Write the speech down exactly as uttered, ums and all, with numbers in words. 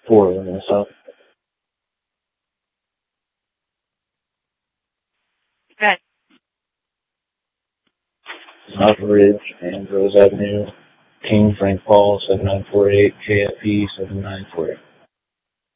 Four of them, so. Okay. South Ridge, Andros Avenue, King Frank Paul, seven nine four eight, K F E seven nine four eight.